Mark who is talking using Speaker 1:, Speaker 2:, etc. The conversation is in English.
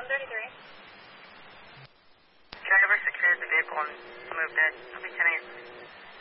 Speaker 1: 133.
Speaker 2: Driver secured the vehicle and moved it. I'll be 10-8.